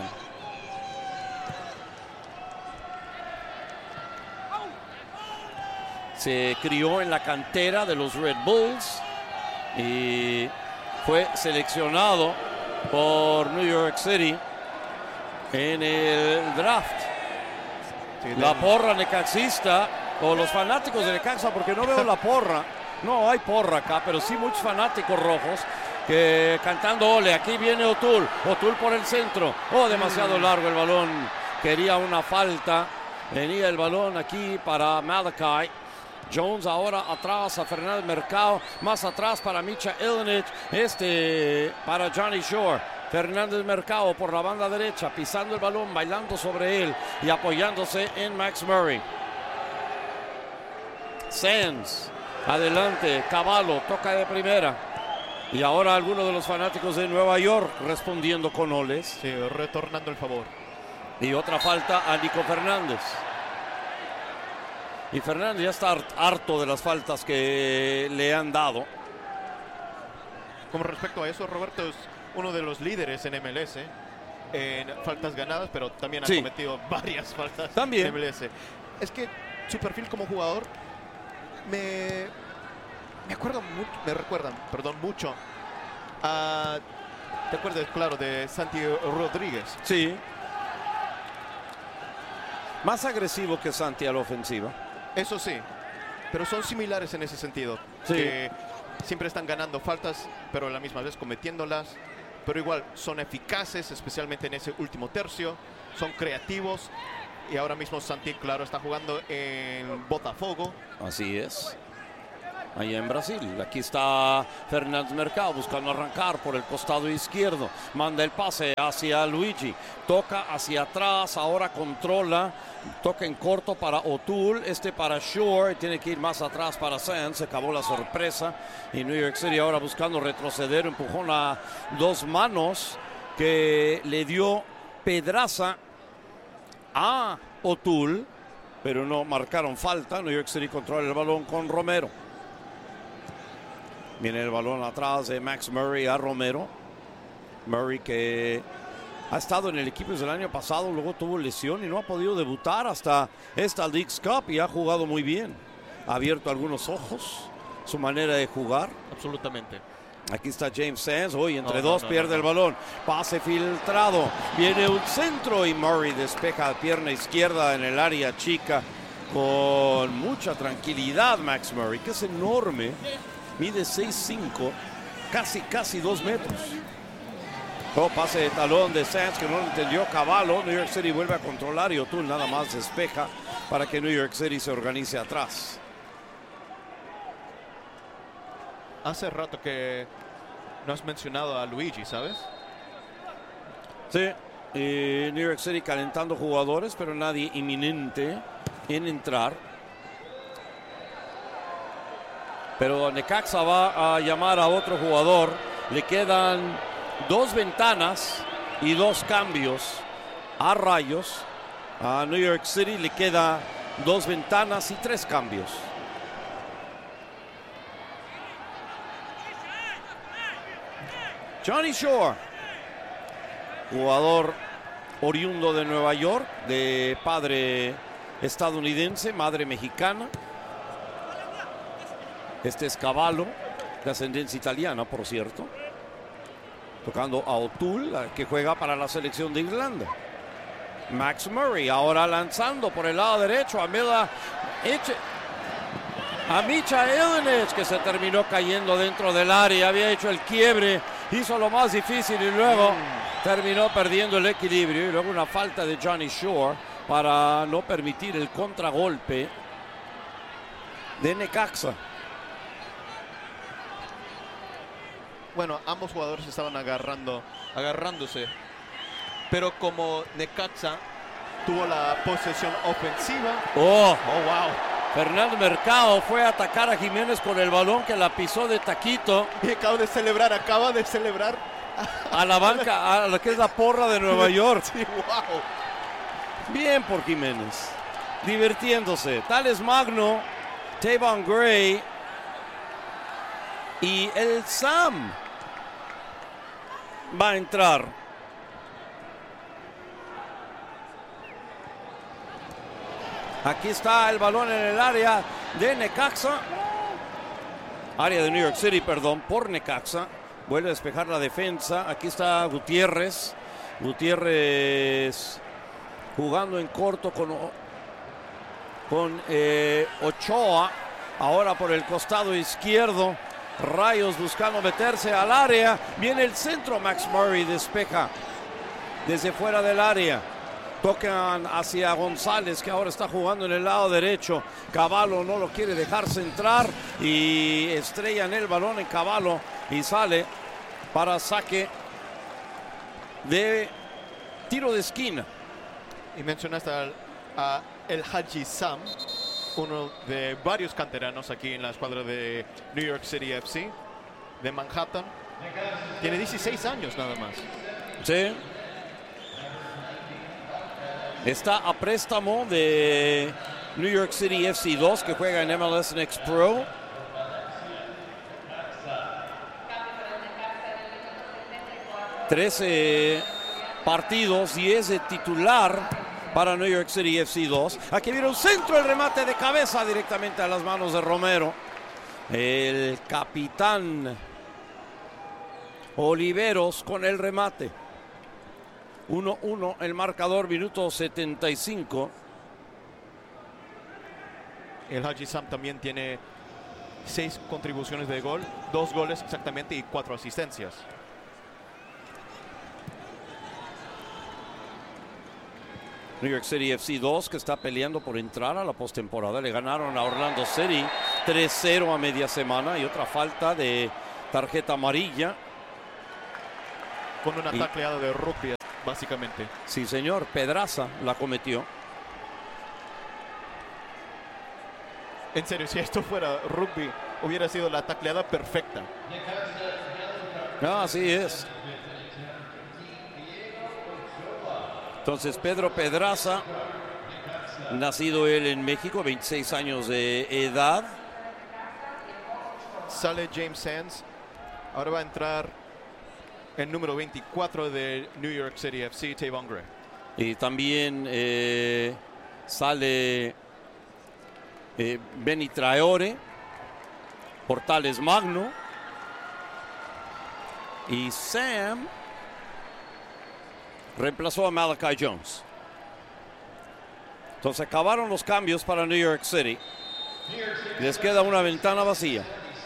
Se crió en la cantera de los Red Bulls y fue seleccionado por New York City en el draft. Sí, la del... porra necaxista, o los fanáticos de Necaxa, porque no veo la porra. No hay porra acá, pero sí muchos fanáticos rojos que cantando ole. Aquí viene O'Toole. O'Toole por el centro. Oh, demasiado largo el balón. Quería una falta. Venía el balón aquí para Malachi. Jones ahora atrás a Fernández Mercado. Más atrás para Micha Ilinic. Este para Johnny Shore. Fernández Mercado por la banda derecha. Pisando el balón, bailando sobre él y apoyándose en Max Murray. Sands. Adelante. Cavallo toca de primera. Y ahora algunos de los fanáticos de Nueva York respondiendo con oles. Sí, retornando el favor. Y otra falta a Nico Fernández. Y Fernández ya está harto de las faltas que le han dado. Con respecto a eso, Roberto es uno de los líderes en M L S en faltas ganadas, pero también ha sí. cometido varias faltas también. en M L S. Es que su perfil como jugador me, me acuerdo mucho, me recuerdan, perdón, mucho a, ¿te acuerdas? Claro, de Santi Rodríguez. Sí. Más agresivo que Santi a la ofensiva. Eso sí, pero son similares en ese sentido. Sí. Que siempre están ganando faltas, pero a la misma vez cometiéndolas. pero igual son eficaces, especialmente en ese último tercio, son creativos. Y ahora mismo Santi, claro, está jugando en Botafogo. Así es. Allá en Brasil. Aquí está Fernández Mercado buscando arrancar por el costado izquierdo. Manda el pase hacia Luigi. Toca hacia atrás. Ahora controla. Toca en corto para O'Toole. Este para Shore. Tiene que ir más atrás para Sands. Se acabó la sorpresa. Y New York City ahora buscando retroceder. Empujón a dos manos que le dio Pedraza a O'Toole. Pero no marcaron falta. New York City controla el balón con Romero. Viene el balón atrás de Max Murray a Romero. Murray que ha estado en el equipo desde el año pasado, luego tuvo lesión y no ha podido debutar hasta esta Leagues Cup y ha jugado muy bien. Ha abierto algunos ojos, su manera de jugar. Absolutamente. Aquí está James Sands, hoy entre no, dos no, no, pierde no, no. el balón. Pase filtrado, viene un centro y Murray despeja pierna izquierda en el área chica con mucha tranquilidad. Max Murray, que es enorme. Mide seis cinco, casi, casi dos metros. Oh, pase de talón de Sands que no lo entendió Cavallo. New York City vuelve a controlar y O'Toole nada más despeja para que New York City se organice atrás. Hace rato que no has mencionado a Luigi, ¿sabes? Sí, eh, New York City calentando jugadores, pero nadie inminente en entrar. Pero Necaxa va a llamar a otro jugador. Le quedan dos ventanas y dos cambios a Rayos. A New York City le queda dos ventanas y tres cambios. Johnny Shore, jugador oriundo de Nueva York, de padre estadounidense, madre mexicana. Este es Cavallo, de ascendencia italiana, por cierto. Tocando a O'Toole, que juega para la selección de Irlanda. Max Murray, ahora lanzando por el lado derecho a Mila Eche, a Micha Elnich, que se terminó cayendo dentro del área. Había hecho el quiebre, hizo lo más difícil y luego terminó perdiendo el equilibrio. Y luego una falta de Johnny Shore para no permitir el contragolpe de Necaxa. Bueno, ambos jugadores estaban agarrando, agarrándose. Pero como Necaxa tuvo la posesión ofensiva. Oh, oh wow. Fernando Mercado fue a atacar a Jiménez con el balón que la pisó de taquito. Y acaba de celebrar, acaba de celebrar. A la banca, a lo que es la porra de Nueva York. Sí, wow. Bien por Jiménez. Divirtiéndose. Tales Magno, Tavon Gray y el Sam va a entrar. Aquí está el balón en el área de Necaxa. Área de New York City, perdón, por Necaxa. Vuelve a despejar la defensa. Aquí está Gutiérrez. Gutiérrez jugando en corto con, con eh, Ochoa. Ahora por el costado izquierdo. Rayos buscando meterse al área. Viene el centro. Max Murray despeja desde fuera del área. Tocan hacia González, que ahora está jugando en el lado derecho. Cavallo no lo quiere dejar centrar y estrellan el balón en Cavallo y sale para saque de tiro de esquina. Y mencionaste al, a el Haji Sam, uno de varios canteranos aquí en la escuadra de New York City F C, de Manhattan. Tiene dieciséis años nada más. Sí. Está a préstamo de New York City F C dos, que juega en M L S Next Pro. trece partidos, diez de titular para New York City F C dos. Aquí viene un centro, el remate de cabeza directamente a las manos de Romero. El capitán Oliveros con el remate. uno uno el marcador, minuto setenta y cinco. El Haji Sam también tiene seis contribuciones de gol, dos goles exactamente y cuatro asistencias. New York City F C dos, que está peleando por entrar a la postemporada. Le ganaron a Orlando City tres cero a media semana y otra falta de tarjeta amarilla. Con una y, tacleada de rugby, básicamente. Sí, señor. Pedraza la cometió. En serio, si esto fuera rugby, hubiera sido la tacleada perfecta. Así es. Entonces, Pedro Pedraza, nacido él en México, veintiséis años de edad. Sale James Sands. Ahora va a entrar el número veinticuatro de New York City F C, Tavon Gray. Y también eh, sale eh, Benny Traore, Portales Magno. Y Sam reemplazó a Malachi Jones. Entonces acabaron los cambios para New York City. Les queda una ventana vacía.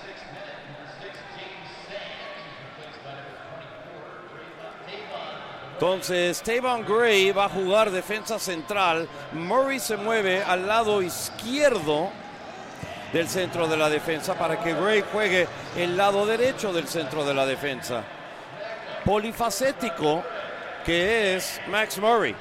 Entonces Tavon Gray va a jugar defensa central. Murray se mueve al lado izquierdo del centro de la defensa para que Gray juegue el lado derecho del centro de la defensa. Polifacético que es Max Murray.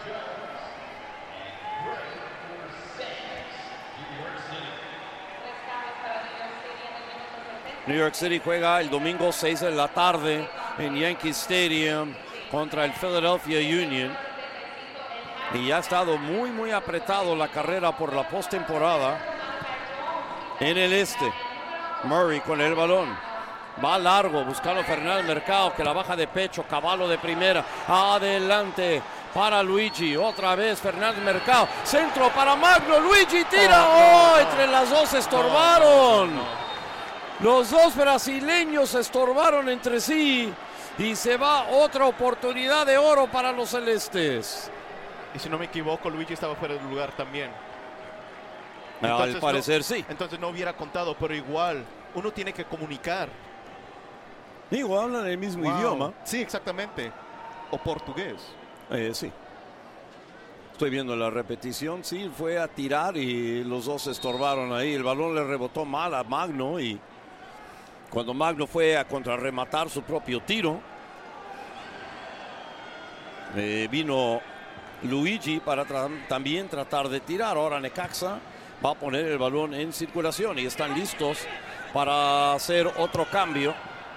New York City juega el domingo seis de la tarde en Yankee Stadium contra el Philadelphia Union. Y ya ha estado muy muy apretado la carrera por la postemporada en el este. Murray con el balón. Va largo, buscando Fernández Mercado, que la baja de pecho. Cavallo de primera. Adelante para Luigi. Otra vez Fernández Mercado. Centro para Magno. Luigi tira. ¡Oh! oh entre las dos se estorbaron. No, no, no. Los dos brasileños se estorbaron entre sí. Y se va otra oportunidad de oro para los celestes. Y si no me equivoco, Luigi estaba fuera del lugar también. Entonces, al parecer no, sí. Entonces no hubiera contado, pero igual uno tiene que comunicar. Digo, hablan el mismo wow. idioma. Sí, exactamente. O portugués. Eh, sí. Estoy viendo la repetición. Sí, fue a tirar y los dos se estorbaron ahí. El balón le rebotó mal a Magno y cuando Magno fue a contrarrematar su propio tiro, eh, vino Luigi para tra también tratar de tirar. Ahora Necaxa va a poner el balón en circulación y están listos para hacer otro cambio.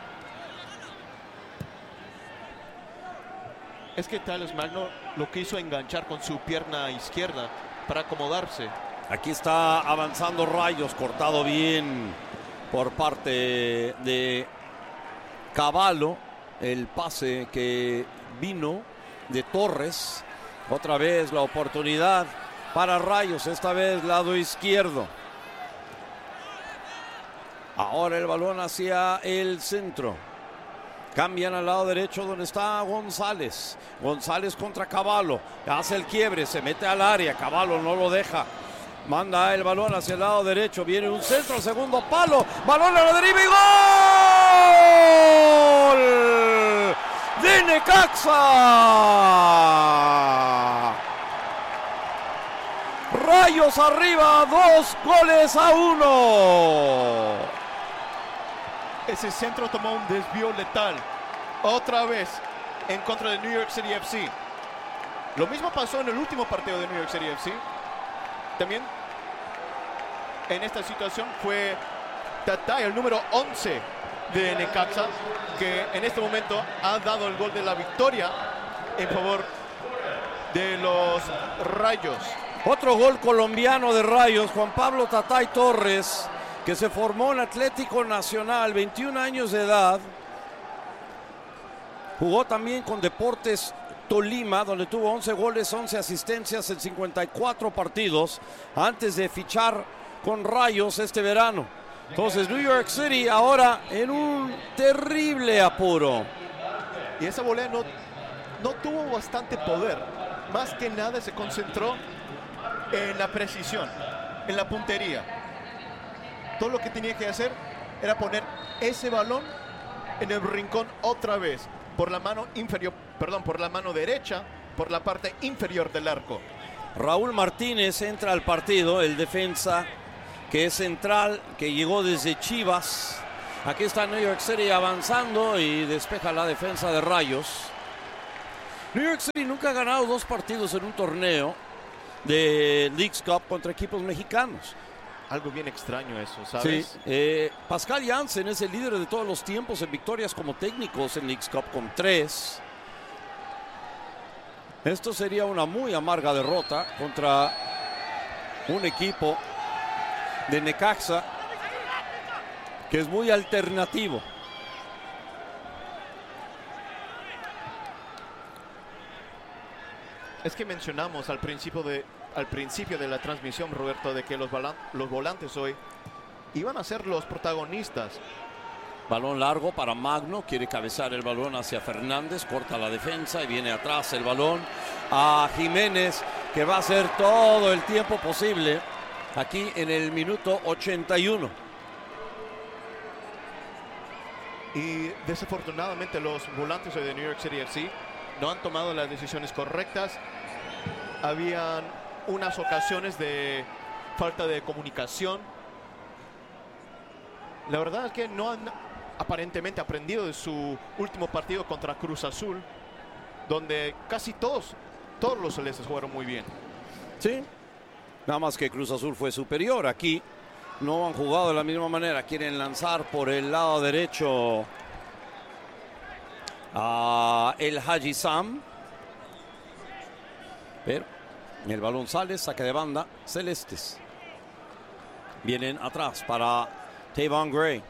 Es que Talles Magno lo quiso enganchar con su pierna izquierda para acomodarse. Aquí está avanzando Rayos, cortado bien por parte de Cavallo. El pase que vino de Torres. Otra vez la oportunidad para Rayos, esta vez lado izquierdo. Ahora el balón hacia el centro. Cambian al lado derecho donde está González. González contra Cavallo. Hace el quiebre, se mete al área. Cavallo no lo deja. Manda el balón hacia el lado derecho. Viene un centro, segundo palo. Balón a la deriva y gol de Necaxa. Rayos arriba, dos goles a uno. Ese centro tomó un desvío letal. Otra vez en contra de New York City F C. Lo mismo pasó en el último partido de New York City F C. También en esta situación fue Tatay, el número once de Necaxa, que en este momento ha dado el gol de la victoria en favor de los Rayos. Otro gol colombiano de Rayos, Juan Pablo Tatay Torres, que se formó en Atlético Nacional, veintiún años de edad. Jugó también con Deportes Tolima, donde tuvo once goles, once asistencias en cincuenta y cuatro partidos, antes de fichar con Rayos este verano. Entonces New York City ahora en un terrible apuro. Y esa volea no, no tuvo bastante poder. Más que nada se concentró en la precisión, en la puntería. Todo lo que tenía que hacer era poner ese balón en el rincón otra vez, por la mano inferior, perdón, por la mano derecha, por la parte inferior del arco. Raúl Martínez entra al partido, el defensa que es central, que llegó desde Chivas. Aquí está New York City avanzando y despeja la defensa de Rayos. New York City nunca ha ganado dos partidos en un torneo de Leagues Cup contra equipos mexicanos. Algo bien extraño eso, ¿sabes? Sí, eh, Pascal Jansen es el líder de todos los tiempos en victorias como técnicos en Leagues Cup con tres. Esto sería una muy amarga derrota contra un equipo de Necaxa que es muy alternativo. Es que mencionamos al principio de, al principio de la transmisión, Roberto, de que los, los volantes hoy iban a ser los protagonistas. Balón largo para Magno, quiere cabezar el balón hacia Fernández, corta la defensa y viene atrás el balón a Jiménez, que va a hacer todo el tiempo posible aquí en el minuto ochenta y uno. Y desafortunadamente los volantes hoy de New York City F C no han tomado las decisiones correctas. Habían unas ocasiones de falta de comunicación. La verdad es que no han aparentemente aprendido de su último partido contra Cruz Azul, donde casi todos, todos los celestes jugaron muy bien. Sí, nada más que Cruz Azul fue superior. Aquí no han jugado de la misma manera. Quieren lanzar por el lado derecho a el Haji Sam, pero el balón sale, saque de banda, celestes. Vienen atrás para Tavon Gray.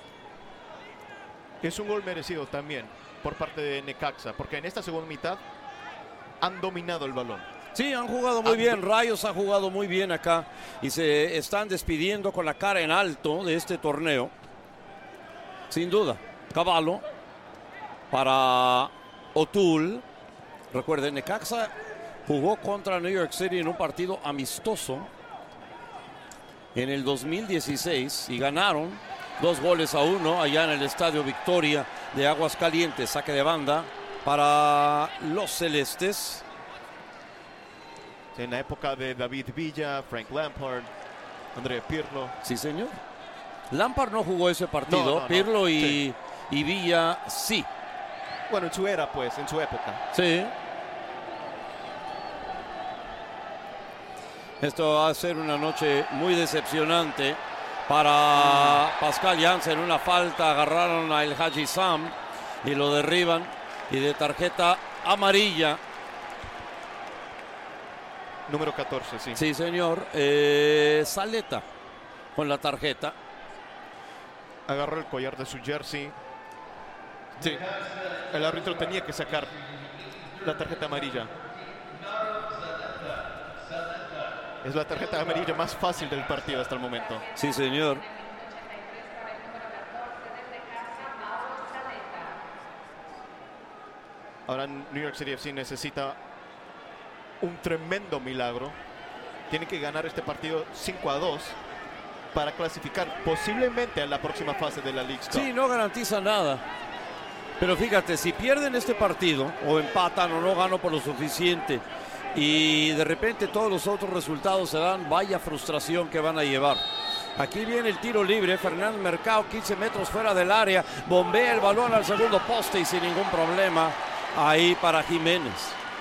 Es un gol merecido también por parte de Necaxa, porque en esta segunda mitad han dominado el balón. Sí, han jugado muy bien. Rayos ha jugado muy bien acá y se están despidiendo con la cara en alto de este torneo. Sin duda. Cavallo para O'Toole. Recuerden, Necaxa jugó contra New York City en un partido amistoso en el dos mil dieciséis y ganaron dos goles a uno allá en el Estadio Victoria de Aguascalientes. Saque de banda para los celestes. En la época de David Villa, Frank Lampard, André Pirlo. Sí, señor. Lampard no jugó ese partido. No, no, no. Pirlo y, Sí. y Villa sí. Bueno, en su era, pues, en su época. Sí. Esto va a ser una noche muy decepcionante para Pascal Jansen. Una falta, agarraron a el Haji Sam y lo derriban. Y de tarjeta amarilla. Número catorce, sí. Sí, señor. Eh, Saleta con la tarjeta. Agarró el collar de su jersey. Sí. El árbitro tenía que sacar la tarjeta amarilla. Es la tarjeta amarilla más fácil del partido hasta el momento. Sí, señor. Ahora New York City F C necesita un tremendo milagro. Tiene que ganar este partido cinco a dos para clasificar posiblemente a la próxima fase de la Leagues Cup. Sí, no garantiza nada. Pero fíjate, si pierden este partido o empatan o no ganan por lo suficiente y de repente todos los otros resultados se dan, vaya frustración que van a llevar. Aquí viene el tiro libre, Fernández Mercado, quince metros fuera del área, bombea el balón al segundo poste y sin ningún problema ahí para Jiménez.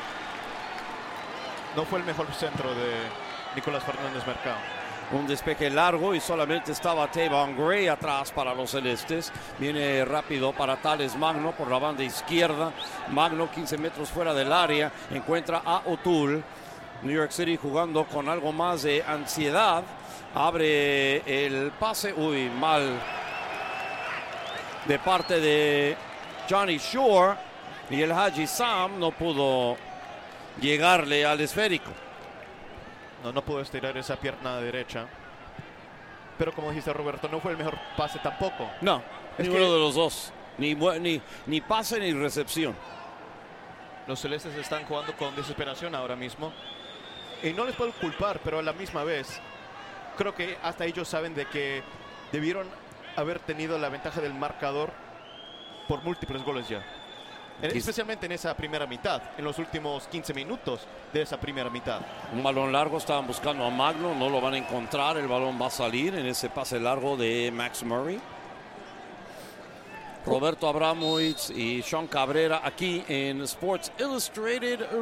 No fue el mejor centro de Nicolás Fernández Mercado. Un despeje largo y solamente estaba Tavon Gray atrás para los celestes. Viene rápido para Tales Magno por la banda izquierda. Magno quince metros fuera del área. Encuentra a O'Toole. New York City jugando con algo más de ansiedad. Abre el pase. Uy, mal. De parte de Johnny Shore. Y el Haji Sam no pudo llegarle al esférico. No, no pudo estirar esa pierna derecha. Pero como dijiste, Roberto, no fue el mejor pase tampoco. No, es ninguno que de los dos. Ni, ni, ni pase ni recepción. los celestes están jugando con desesperación ahora mismo. Y no les puedo culpar, pero a la misma vez, creo que hasta ellos saben de que debieron haber tenido la ventaja del marcador por múltiples goles ya. especialmente en esa primera mitad, en los últimos quince minutos de esa primera mitad. Un balón largo, estaban buscando a Magno, no lo van a encontrar, el balón va a salir en ese pase largo de Max Murray. Roberto Abramovich y Sean Cabrera aquí en Sports Illustrated